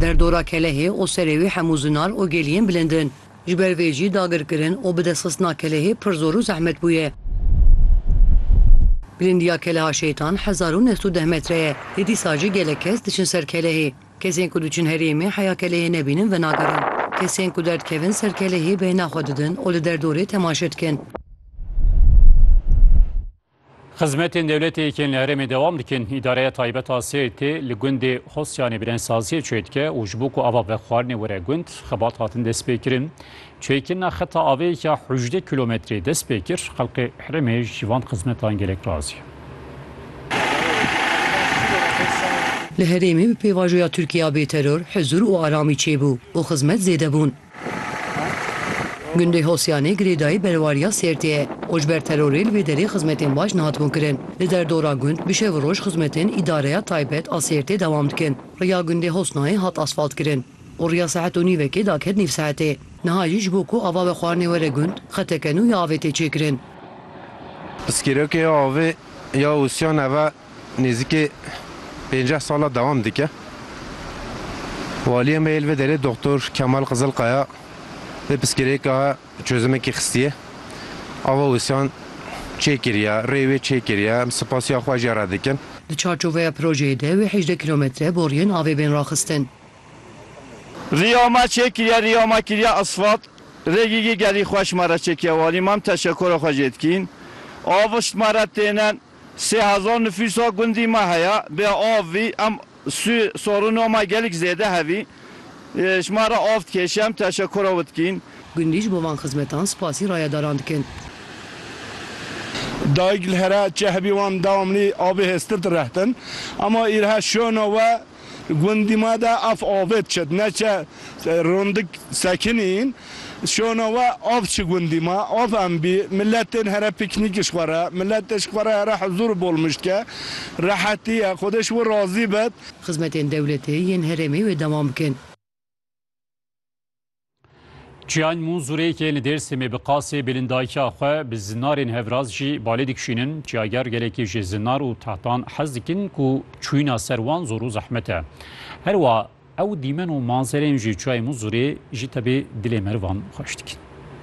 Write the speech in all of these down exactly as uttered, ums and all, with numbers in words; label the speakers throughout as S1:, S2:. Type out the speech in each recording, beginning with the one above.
S1: Derdora kelehê û serê wî hemû zinar û geliyên bilindin. Ji ber vê jî dagirkirin û bi destxistina kelehê pir zor û zehmet bûye. Bilindiya keleha şeytan hezar û neh û deh metre ye. Lê dîsa jî gelek kes diçin ser kelehê. Kesên ku diçin herêmê heya kelehê nebînin ve nagerin. Kesên ku derdkevin ser kelehê bêhna xwe didin û li derdorê temaşe dikin.
S2: Xizmetên devletê yên li Herêmê dewam dikin. İdareya taybet a Sêrtê li gundê Hosyanê birensaziyê çê dike û ji bo ku ava vexwarinê were gund xebat hatin destpêkirin. Çêkirina xeta avêya hejde kilometrê dest pê kir, xelkê Herêmê ji van xizmetan gelek razî.
S1: Li Herêmê bi pêvajoya Tirkiya bêteror, huzur û aramî çêbû û xizmet zêde bûn. Gundê Hosyanê girêdayî berwariya Sêrtê ye û ji ber terorê li vê derê xizmetên baş nehatibûn kirin. Li derdora gund bi şev roj xizmetên îdareya taybet a Sêrtê dewam dikin. Riya gundê Hosnayê hat asfalt kirin û riya saet û nîvekê daket nîv saetê. Niha jî ji bo ku ava vexwarinê were gund, xetekenû ya avê tê çêkirin.
S3: Piskîrokê ya avê ya Hosyan eva nêzîkî pênceh sala dewam dike. Valiyê me li vê derê Doktor Kemal Qizilqaya ve piskirêka çözümekî xistiye. Ava Hosyan çêkiriye, rêvê çêkiriye, em spasiya xwe jê re dikin.
S1: Di çarçoveya projeyê de wê hejde kilometre boriyên avê bên raxistin.
S4: Riyama çêkiriye, riyama kiriye asfalt, rêgîgî gerî xweş me re çêkiye walî mam teşekkûra xwe jê dikin. Avişt me re têne sê hezar nüfusa gundî me heye, bê avî em sorûna me gelek zêde hevî. Ji me re av dikêşe em teşekkûra wê dikin.
S1: Gundî ji bo van xizmetan spasî rayedaran dikin.
S5: Dayık li here çehbî wan devamlî avê hestir direhtin. Ama îrhe şona we gundî me de ev avê diçe neçe rondik sekinîn. Şona we av çi gundî me, av em bî milletên here piknîk ji xwe re, milletê ji xwe re here huzur bolmişke, rehetî ye, xwedê ji we razî bit.
S1: Xizmetên devletê yên Herêmê wê dewam bikin.
S2: Cihan Munzurêkê li Dêrsimê bi qasê bilindayîka xwe bi zinarên hevraz jî balê dikişînin. Ciyager gelekî ji zinar û tehtan hez dikin ku çûyîna ser wan zor û zehmet e. Her wa ew dîmen û manzerên jî Cihan Munzurê jî tevê dilê mervan xweş dikin.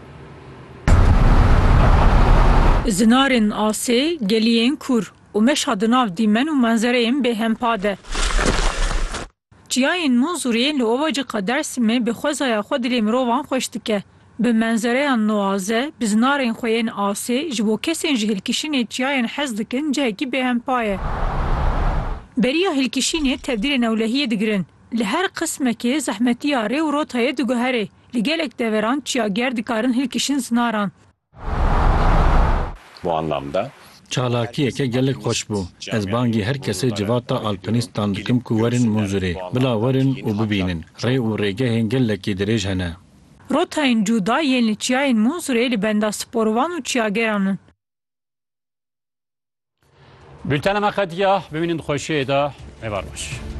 S6: Zinarên asê, geliyên kur û meşa di nav dîmen û manzereyên bêhempa de. Ciyayên Munzurê li Ovacıqa Dêrsimê bi xwezaya xwe dilê mirovan xweş dike. Bi menzereyan nuwaze, bi zinarên xwe yên asê ji bo kesên ji hilkişînê çiyayên hez dikin cihekî bêhempa ye. Beriya hilkişînê tevdîlên ewlehiyê digirin. Li her qismekê zehmetiya rê û rotayê diguherê. Li gelek deveran çiyager dikarin hilkişin zinaran.
S7: Bu anlamda
S8: çalakiyeke gelek xweş bû. Ez bangî her kesê civata alpînistan dikim ku werin Munzurê. Bila werin û bibînin. Rê û rêgehên gelekî dirêj hene.
S6: Rotayên cuda yên li çiyayên Munzurê li benda sporvan û çiyageran in.
S2: Bültenema xetiya bimînin xweşiyê de evar baş.